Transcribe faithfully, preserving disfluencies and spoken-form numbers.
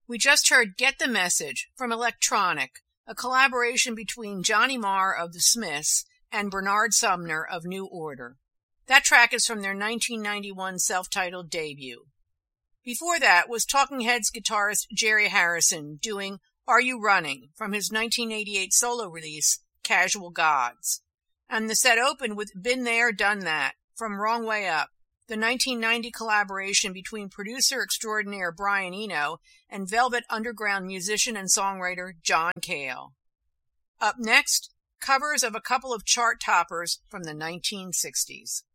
We just heard Get the Message from Electronic, a collaboration between Johnny Marr of the Smiths and Bernard Sumner of New Order. That track is from their nineteen ninety-one self-titled debut. Before that was Talking Heads guitarist Jerry Harrison doing Are You Running from his nineteen eighty-eight solo release, Casual Gods. And the set opened with Been There, Done That from Wrong Way Up, the nineteen ninety collaboration between producer extraordinaire Brian Eno and Velvet Underground musician and songwriter John Cale. Up next, covers of a couple of chart toppers from the nineteen sixties.